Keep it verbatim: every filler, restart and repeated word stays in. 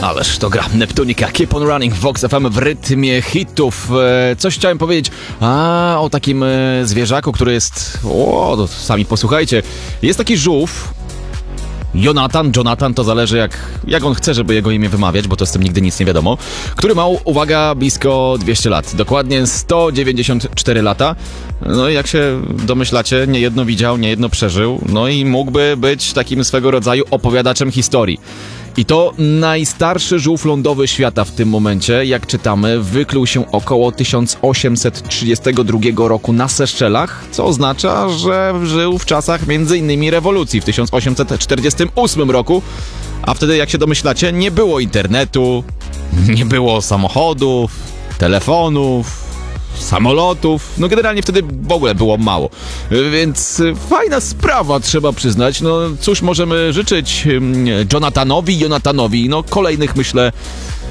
Ależ to gra Neptunika, Keep on Running, Vox F M w rytmie hitów. Coś chciałem powiedzieć a, o takim zwierzaku, który jest... O, to sami posłuchajcie. Jest taki żółw, Jonatan, Jonathan, to zależy jak, jak on chce, żeby jego imię wymawiać, bo to z tym nigdy nic nie wiadomo, który ma, uwaga, blisko dwieście lat, dokładnie sto dziewięćdziesiąt cztery lata. No i jak się domyślacie, niejedno widział, niejedno przeżył, no i mógłby być takim swego rodzaju opowiadaczem historii. I to najstarszy żółw lądowy świata w tym momencie, jak czytamy, wykluł się około tysiąc osiemset trzydziestego drugiego roku na Seszelach, co oznacza, że żył w czasach między innymi rewolucji w tysiąc osiemset czterdziestym ósmym roku, a wtedy, jak się domyślacie, nie było internetu, nie było samochodów, telefonów, samolotów, no generalnie wtedy w ogóle było mało, więc fajna sprawa, trzeba przyznać. No cóż możemy życzyć Jonathanowi, Jonathanowi, no kolejnych, myślę,